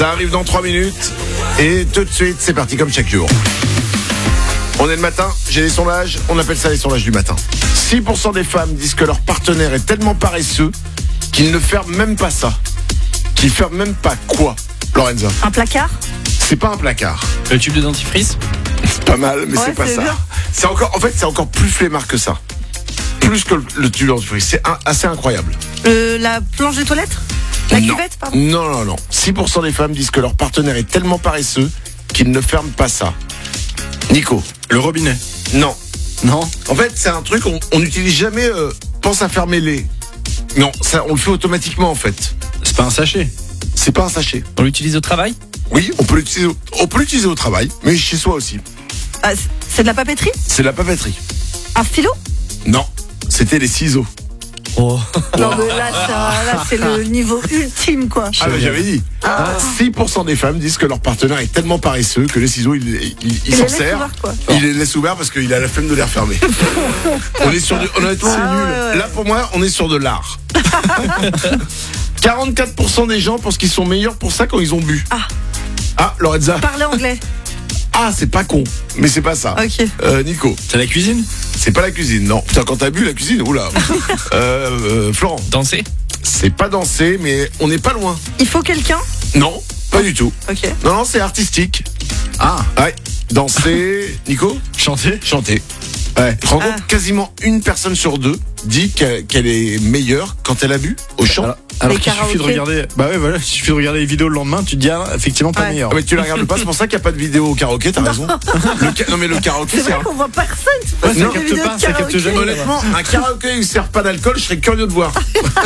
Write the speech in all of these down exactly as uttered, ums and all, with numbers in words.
Ça arrive dans trois minutes. Et tout de suite, c'est parti comme chaque jour. On est le matin, j'ai les sondages, on appelle ça les sondages du matin. six pour cent des femmes disent que leur partenaire est tellement paresseux qu'il ne ferme même pas ça. Qu'il ferme même pas quoi, Lorenza? Un placard? C'est pas un placard. Le tube de dentifrice? C'est pas mal, mais Ouais, c'est pas c'est ça. bien. C'est encore, en fait, c'est encore plus flemmard que ça. Plus que le, le tube de dentifrice. C'est un, assez incroyable. Euh, la planche des toilettes? La non. cuvette, pardon? Non, non, non. six pour cent des femmes disent que leur partenaire est tellement paresseux qu'il ne ferme pas ça. Nico? Le robinet? Non. Non. En fait, c'est un truc, on n'utilise jamais euh, pense à fermer les. Non, ça, on le fait automatiquement en fait. C'est pas un sachet? C'est pas un sachet. On l'utilise au travail? Oui, on peut l'utiliser au, on peut l'utiliser au travail, mais chez soi aussi. Ah, c'est de la papeterie? C'est de la papeterie. Un stylo? Non, c'était les ciseaux. Oh. Non, mais là, ça, là, c'est le niveau ultime, quoi. Ah, bah, j'avais dit. Ah. six pour cent des femmes disent que leur partenaire est tellement paresseux que les ciseaux, il, il, il, il Il s'en les laisse sert. ouverts, quoi. Il les laisse ouverts parce qu'il a la flemme de les refermer. On est sur du, honnêtement, Ah, c'est nul. ouais, ouais. Là, pour moi, on est sur de l'art. quarante-quatre pour cent des gens pensent qu'ils sont meilleurs pour ça quand ils ont bu. Ah. Ah, Lorenza. Parler anglais. Ah, c'est pas con, mais c'est pas ça. Ok. Euh, Nico, C'est la cuisine? c'est pas la cuisine, non. Putain, quand t'as bu la cuisine, oula. euh, euh, Florent, Danser? c'est pas danser, mais on n'est pas loin. Il faut quelqu'un? Non, pas du tout. Ok. Non, non, c'est artistique. Ah. Ouais, danser. Nico, Chanter? chanter. Ouais. Tu te rends compte, Ah. quasiment une personne sur deux dit qu'elle qu'elle est meilleure quand elle a bu au chant. Alors, alors Les qu'il suffit de karaokés. regarder. Bah ouais, voilà, il suffit de regarder les vidéos le lendemain, tu te dis ah, effectivement pas Ouais. meilleur. Ah, mais tu la regardes pas, c'est pour ça qu'il n'y a pas de vidéo au karaoké, t'as raison. Le ca- non mais le karaoké, C'est c'est vrai un... qu'on voit personne. Ouais, ça sur les capte vidéos pas, de ça capte karaoké. jamais. Honnêtement, un karaoké où il ne sert pas d'alcool, je serais curieux de voir.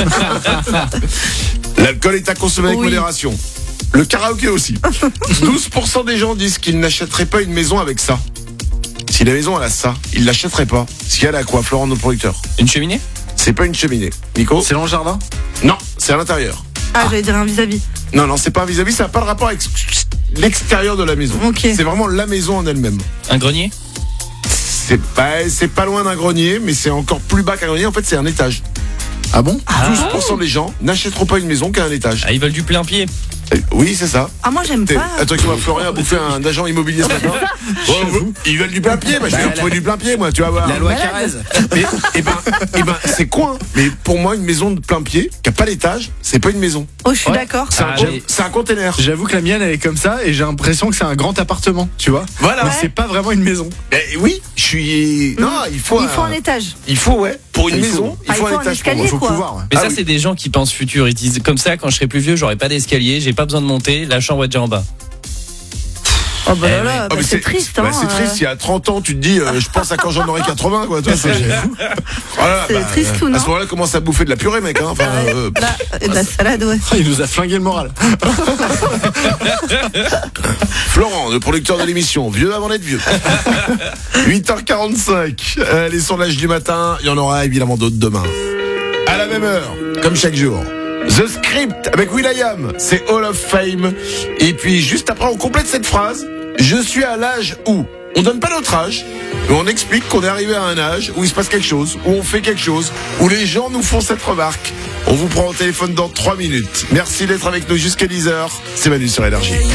L'alcool est à consommer avec Oui. modération. Le karaoké aussi. douze pour cent des gens disent qu'ils n'achèteraient pas une maison avec ça. Si la maison elle a ça, ils l'achèteraient pas. Ce qu'elle a quoi, Florent, notre producteur? Une cheminée? C'est pas une cheminée. Nico? C'est dans le jardin? Non, c'est à l'intérieur. Ah, j'allais dire un vis-à-vis. Non, non, c'est pas un vis-à-vis, ça n'a pas de rapport avec l'extérieur de la maison. Ok. C'est vraiment la maison en elle-même. Un grenier? C'est pas, c'est pas loin d'un grenier, mais c'est encore plus bas qu'un grenier. En fait, c'est un étage. Ah bon? douze pour cent des gens n'achèteront pas une maison qu'à un étage. Ah, ils veulent du plein pied. Euh, Oui, c'est ça. Ah, moi, j'aime T'es- pas. Attends, tu vois, Florian a bouffé un agent immobilier ce matin. Oh, ils veulent du plein pied, bah, je vais leur trouver du plein pied, moi, tu vas voir. La loi malade. Carrez. Mais, eh ben, eh ben, c'est quoi hein. Mais pour moi, une maison de plein pied, qui a pas l'étage, c'est pas une maison. Oh, je suis Ouais. d'accord. C'est un, Ah, con- mais- c'est un container. J'avoue que la mienne elle est comme ça et j'ai l'impression que c'est un grand appartement, tu vois. Voilà. Mais c'est pas vraiment une maison. Eh oui, je suis. Non, il faut. Il faut un- un étage. Il faut, ouais. Pour une Il faut- maison, il Ah, faut il faut un un étage pour moi. escalier. Faut quoi. pouvoir. Ouais. Mais Ah ça, oui. c'est des gens qui pensent futur. Ils disent comme ça, quand je serai plus vieux, j'aurai pas d'escalier, j'ai pas besoin de monter, la chambre est déjà en bas. Oh, bah Eh là, ouais. là, Ah, bah, mais c'est triste, bah, hein. c'est triste. Il y a trente ans, tu te dis, euh, je pense à quand j'en aurai quatre-vingts, quoi. Tu vois, c'est voilà, C'est triste ou À non ce moment-là, commence à bouffer de la purée, mec. Hein. Enfin, euh, Là, et de la salade, ouais. Ah, il nous a flingué le moral. Florent, le producteur de l'émission, vieux avant d'être vieux. huit heures quarante-cinq, euh, les sondages du matin, il y en aura évidemment d'autres demain. À la même heure, comme chaque jour. The Script avec will.i.am, c'est Hall of Fame. Et puis juste après, on complète cette phrase. Je suis à l'âge où on donne pas notre âge, mais on explique qu'on est arrivé à un âge où il se passe quelque chose, où on fait quelque chose, où les gens nous font cette remarque. On vous prend au téléphone dans trois minutes. Merci d'être avec nous jusqu'à dix heures. C'est Manu sur Énergie.